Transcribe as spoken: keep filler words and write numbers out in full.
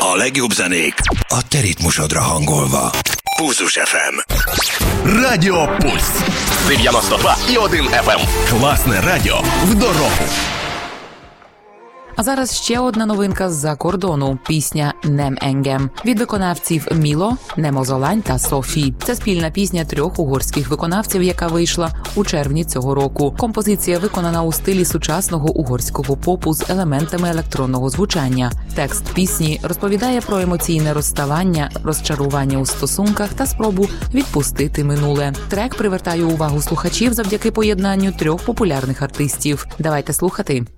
A legjobb zenék a te ritmusodra hangolva. Pulzus еф ем. Радіо Пульс. дев'яносто два і один еф ем. Класне радіо в дорогу. А зараз ще одна новинка з-за кордону. Пісня «Нем Енгем» від виконавців Міло, Немозолань та Софі. Це спільна пісня трьох угорських виконавців, яка вийшла у червні цього року. Композиція виконана у стилі сучасного угорського попу з елементами електронного звучання. Текст пісні розповідає про емоційне розставання, розчарування у стосунках та спробу відпустити минуле. Трек привертає увагу слухачів завдяки поєднанню трьох популярних артистів. Давайте слухати.